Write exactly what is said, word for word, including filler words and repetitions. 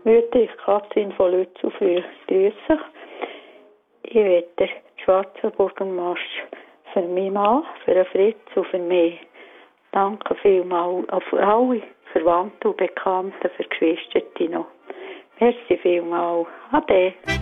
Mütter, Katrin von Lützelflüh, grüße. Ich will den Schwarzenburger Marsch für meinen Mann, für den Fritz und für mich. Danke vielmals für alle Verwandten und Bekannten, für die Geschwister noch. Merci vielmals. Ade.